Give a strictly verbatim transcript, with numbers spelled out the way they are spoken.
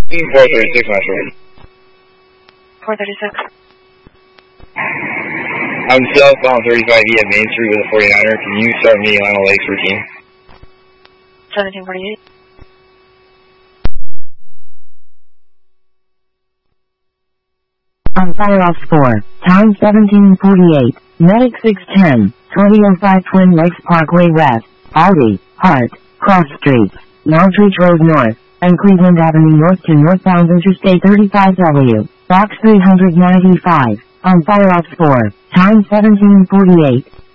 four thirty-six, my short. four thirty-six. I'm southbound thirty-five E at Main Street with a forty-niner. Can you start me Lionel Lakes routine? seventeen forty-eight. On fire off four, time seventeen forty-eight, Medic six ten, twenty oh five Twin Lakes Parkway West, Aldi, Hart, Cross Streets, Montreach Road North, and Cleveland Avenue North to northbound Interstate thirty-five W, Box three ninety-five, on fire off four, time seventeen forty-eight.